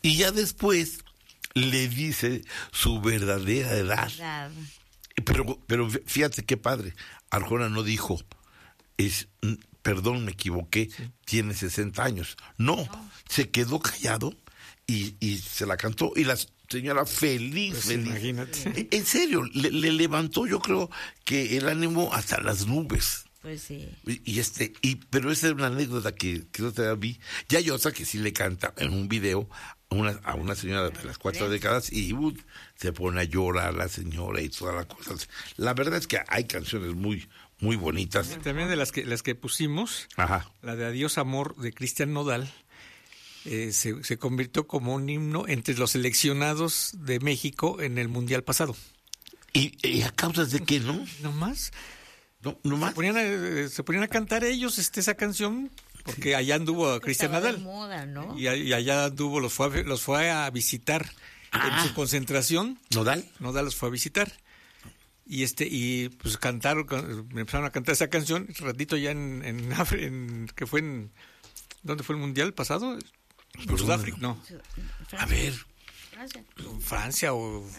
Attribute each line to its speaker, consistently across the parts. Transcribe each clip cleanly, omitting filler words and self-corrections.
Speaker 1: Y ya después le dice su verdadera edad. Pero fíjate qué padre. Arjona no dijo, perdón, me equivoqué, tiene 60 años. No, se quedó callado y se la cantó. Y la señora feliz,
Speaker 2: pues
Speaker 1: feliz.
Speaker 2: Imagínate.
Speaker 1: En serio, le levantó, yo creo que el ánimo hasta las nubes.
Speaker 3: Pues sí.
Speaker 1: Pero esa es una anécdota que no te vi. Ya hay otra que sí le canta en un video a una señora de las 4 décadas y se pone a llorar la señora y todas las cosas. La verdad es que hay canciones muy, muy bonitas.
Speaker 2: Sí, también de las que pusimos,
Speaker 1: Ajá.
Speaker 2: La de Adiós Amor de Cristian Nodal, se convirtió como un himno entre los seleccionados de México en el Mundial pasado.
Speaker 1: ¿Y a causa de qué, no?
Speaker 2: ¿No más?
Speaker 1: No más.
Speaker 2: Se ponían a cantar ellos esta canción porque allá anduvo Cristian Nodal.
Speaker 3: Moda, ¿no?
Speaker 2: Y allá anduvo, los fue a visitar en su concentración.
Speaker 1: ¿Nodal?
Speaker 2: Nodal los fue a visitar. Y pues empezaron a cantar esa canción, ratito ya que fue ¿dónde fue el Mundial pasado? ¿En Sudáfrica? No.
Speaker 1: A ver.
Speaker 2: Francia.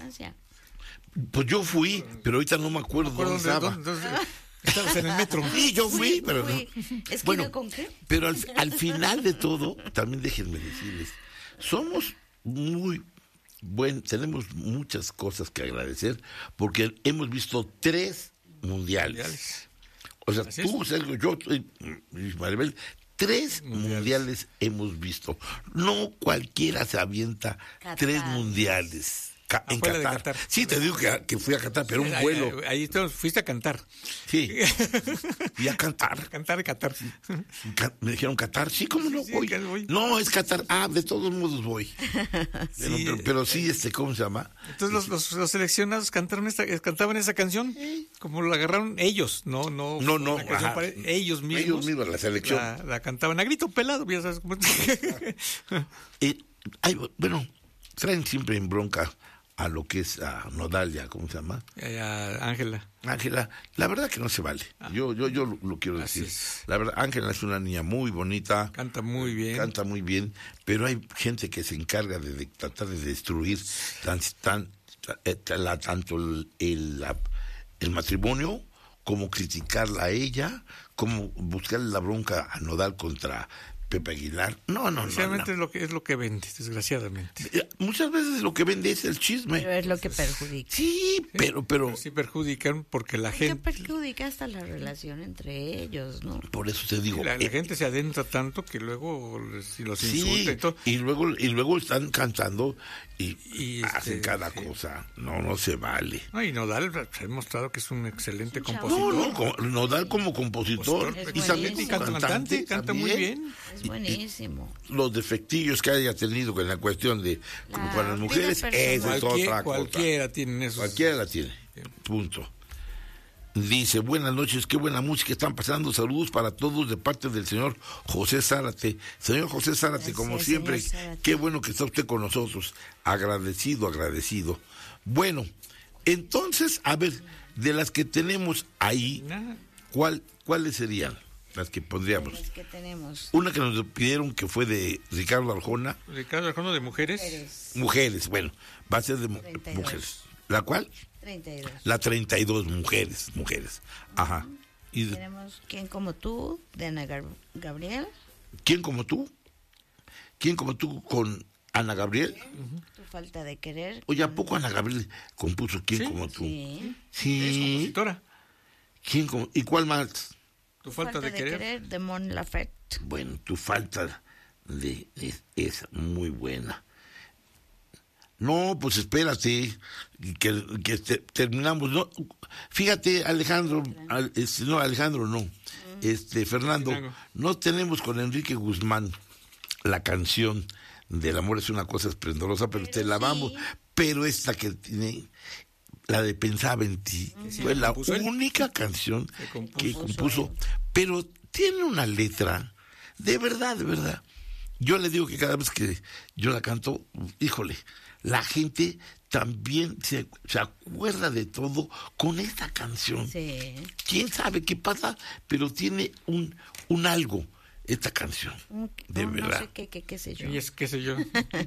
Speaker 1: Pues yo fui, pero ahorita no me acuerdo dónde estaba.
Speaker 2: Estabas en el metro.
Speaker 1: Sí, yo fui, pero no.
Speaker 3: ¿Es que
Speaker 1: bueno,
Speaker 3: con qué?
Speaker 1: Pero al final de todo, también déjenme decirles, somos muy tenemos muchas cosas que agradecer porque hemos visto 3 mundiales. O sea,
Speaker 2: Así
Speaker 1: tú, Sergio, yo y Maribel, 3 mundiales hemos visto. No cualquiera se avienta
Speaker 3: Qatar.
Speaker 1: 3 mundiales. En
Speaker 2: Afuera de
Speaker 1: Qatar.
Speaker 2: Qatar.
Speaker 1: Sí, te digo que fui a Qatar, pero un vuelo.
Speaker 2: Ahí fuiste a cantar.
Speaker 1: Sí. Y a cantar.
Speaker 2: Cantar.
Speaker 1: Me dijeron Qatar, sí, ¿cómo no
Speaker 2: Sí,
Speaker 1: voy?
Speaker 2: que voy.
Speaker 1: No, es Qatar. De todos modos voy. Pero sí, ¿cómo se llama?
Speaker 2: Entonces los seleccionados cantaban esa canción, como la agarraron ellos, no. La canción ellos mismos.
Speaker 1: Ellos mismos, la selección.
Speaker 2: La cantaban a grito pelado, ya sabes cómo
Speaker 1: bueno, traen siempre en bronca a lo que es a Nodal, ¿cómo se llama?
Speaker 2: Ángela.
Speaker 1: Ángela, la verdad que no se vale. Yo lo quiero decir.
Speaker 2: Es.
Speaker 1: La verdad, Ángela es una niña muy bonita.
Speaker 2: Canta muy bien.
Speaker 1: Pero hay gente que se encarga de tratar de destruir tanto el matrimonio, como criticarla a ella, como buscarle la bronca a Nodal contra Pepe Aguilar. No.
Speaker 2: Desgraciadamente es lo que vende, desgraciadamente.
Speaker 1: Muchas veces lo que vende es el chisme.
Speaker 3: Pero es lo que perjudica.
Speaker 1: Sí, pero
Speaker 2: sí perjudican porque la gente...
Speaker 3: perjudica hasta la relación entre ellos, ¿no?
Speaker 1: Por eso te digo.
Speaker 2: La gente se adentra tanto que luego los insulta y todo.
Speaker 1: Y luego están cantando y hacen cada cosa. No se vale.
Speaker 2: No, y Nodal se ha demostrado que es un excelente compositor.
Speaker 1: Nodal como compositor.
Speaker 3: Es
Speaker 1: Y también
Speaker 3: buenísimo.
Speaker 1: como cantante.
Speaker 2: Canta muy bien.
Speaker 3: Es buenísimo.
Speaker 1: Los defectillos que haya tenido con la cuestión de como para las mujeres, esa es otra cosa.
Speaker 2: Cualquiera tiene eso.
Speaker 1: Cualquiera la tiene. Punto. Dice, buenas noches, qué buena música están pasando, saludos para todos de parte del señor José Zárate. Señor José Zárate,
Speaker 3: Gracias,
Speaker 1: como siempre,
Speaker 3: señor Zárate.
Speaker 1: qué bueno que está usted con nosotros. Agradecido. Bueno, entonces, a ver, de las que tenemos ahí, ¿cuáles serían las que pondríamos?
Speaker 3: Las que tenemos.
Speaker 1: Una que nos pidieron que fue de Ricardo Arjona.
Speaker 2: Ricardo Arjona de Mujeres.
Speaker 1: Mujeres, bueno, va a ser de
Speaker 3: 32.
Speaker 1: mujeres. ¿La cuál?
Speaker 3: 32.
Speaker 1: La 32, mujeres. Ajá. Y
Speaker 3: Tenemos ¿Quién como tú? De Ana Gabriel.
Speaker 1: ¿Quién como tú? ¿Quién como tú con Ana Gabriel?
Speaker 3: Tu falta de querer.
Speaker 1: Oye, ¿a poco Ana Gabriel compuso ¿Quién como tú?
Speaker 3: Sí.
Speaker 2: Es compositora.
Speaker 1: ¿Y cuál más?
Speaker 2: Tu falta de querer.
Speaker 3: De Mon Laferte.
Speaker 1: Bueno, tu falta de es muy buena. No, pues espérate, que terminamos. No, fíjate, Alejandro, Fernando, no tenemos con Enrique Guzmán la canción del amor es una cosa esplendorosa, pero te la vamos. Pero esta que tiene, la de Pensaba en ti, fue la única canción que compuso, pero tiene una letra, de verdad. Yo le digo que cada vez que yo la canto, híjole, la gente también se acuerda de todo con esta canción.
Speaker 3: Sí.
Speaker 1: ¿Quién sabe qué pasa? Pero tiene un algo esta canción. De verdad.
Speaker 3: No sé qué sé yo.
Speaker 2: Y es, qué sé yo.